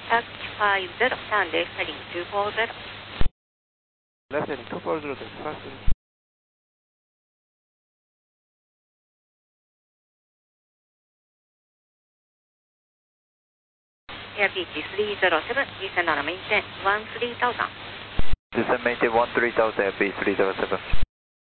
taxi 50 turn left heading 240. Left heading 240 to fast. Air Beach 307, descend on a maintain 13,000. Descend maintain 13,000, Air Beach 307.